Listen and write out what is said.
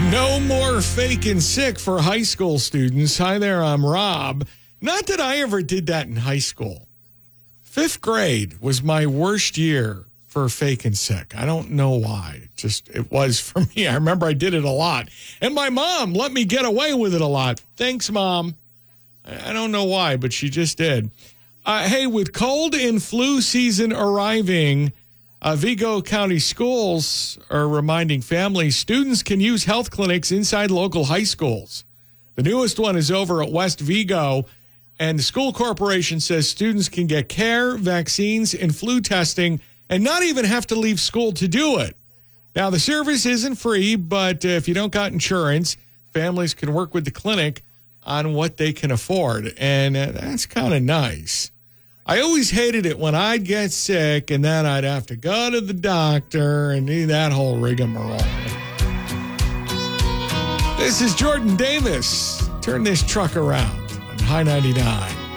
No more faking sick for high school students. Hi there, I'm Rob. Not that I ever did that in high school. 5th grade was my worst year for faking sick. I don't know why. It was for me. I remember I did it a lot. And my mom let me get away with it a lot. Thanks, Mom. I don't know why, but she just did. Hey, with cold and flu season arriving, Vigo County schools are reminding families students can use health clinics inside local high schools. The newest one is over at West Vigo, and the school corporation says students can get care, vaccines, and flu testing and not even have to leave school to do it. Now, the service isn't free, but if you don't got insurance, families can work with the clinic on what they can afford, and that's kind of nice. I always hated it when I'd get sick and then I'd have to go to the doctor and do that whole rigmarole. This is Jordan Davis. Turn this truck around on High 99.